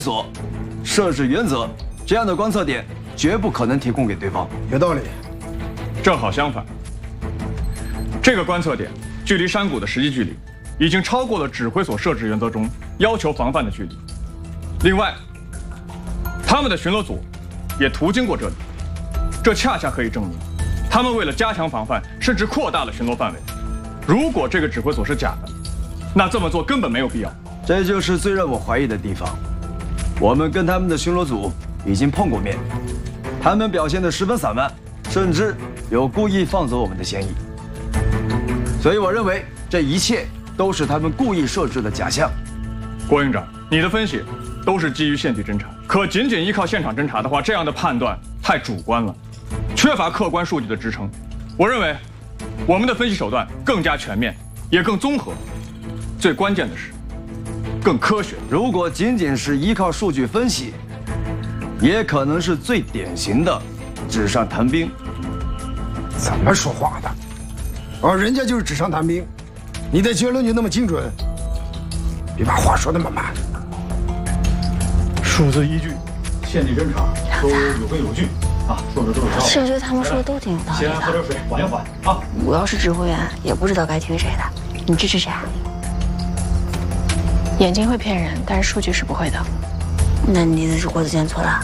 所设置原则，这样的观测点绝不可能提供给对方。 有道理。 正好相反，这个观测点距离山谷的实际距离已经超过了指挥所设置原则中要求防范的距离。另外，他们的巡逻组也途经过这里，这恰恰可以证明，他们为了加强防范，甚至扩大了巡逻范围。如果这个指挥所是假的，那这么做根本没有必要。 这就是最让我怀疑的地方。我们跟他们的巡逻组已经碰过面，他们表现得十分散漫，甚至有故意放走我们的嫌疑。所以我认为这一切都是他们故意设置的假象。 郭营长，你的分析都是基于现地侦查，可仅仅依靠现场侦查的话，这样的判断太主观了，缺乏客观数据的支撑。我认为，我们的分析手段更加全面，也更综合，最关键的是，更科学。 如果仅仅是依靠数据分析，也可能是最典型的纸上谈兵。 怎么说话的？哦，人家就是纸上谈兵，你的结论就那么精准？别把话说那么满。 数字依据，现地侦查都有根有据啊，说的都有道理。 其实我觉得他们说的都挺有道理的。 先喝点水，缓一缓啊。 我要是指挥员，也不知道该听谁的。你支持谁啊？ 眼睛会骗人，但是数据是不会的。 那你的是郭子健错了？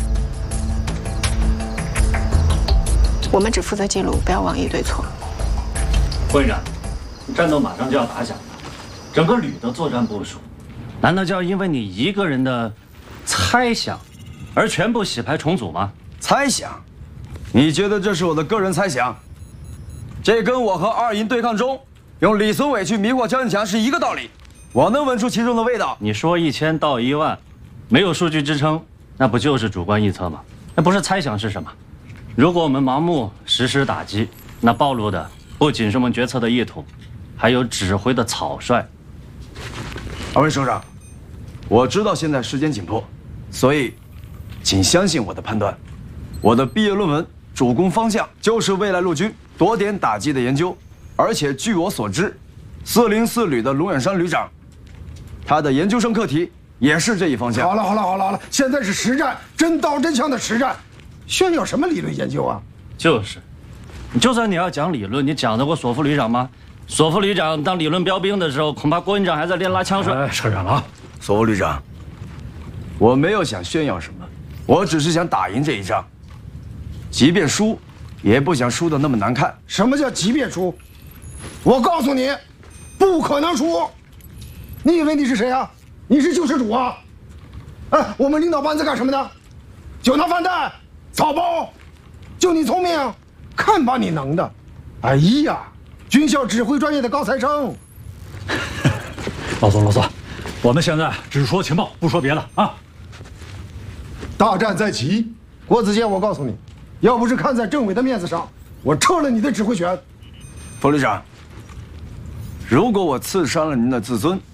我们只负责记录，不要妄议对错。 郭营长，战斗马上就要打响了，整个旅的作战部署，难道就要因为你一个人的猜想，而全部洗牌重组吗？ 猜想？你觉得这是我的个人猜想？这跟我和二营对抗中用李松伟去迷惑焦振强是一个道理。我能闻出其中的味道。 你说1000到1万，没有数据支撑，那不就是主观臆测吗？那不是猜想是什么？如果我们盲目实施打击，那暴露的不仅是我们决策的意图，还有指挥的草率。 二位首长，我知道现在时间紧迫，所以请相信我的判断。我的毕业论文主攻方向就是未来陆军多点打击的研究，而且据我所知，404旅的龙远山旅长，他的研究生课题也是这一方向。 好了，现在是实战，真刀真枪的实战，炫耀什么理论研究啊？ 就是，就算你要讲理论，你讲得过索夫旅长吗？索夫旅长当理论标兵的时候，恐怕郭营长还在练拉枪术。 扯远了啊！ 索夫旅长，我没有想炫耀什么，我只是想打赢这一仗，即便输，也不想输得那么难看。 什么叫即便输？我告诉你，不可能输！你以为你是谁啊？你是救世主啊？哎，我们领导班子干什么的？就拿饭袋、草包，就你聪明，看把你能的！哎呀，军校指挥专业的高材生。 老左，我们现在只说情报，不说别的啊。 大战在即，郭子健，我告诉你，要不是看在政委的面子上，我撤了你的指挥权。 副旅长，如果我刺伤了您的自尊，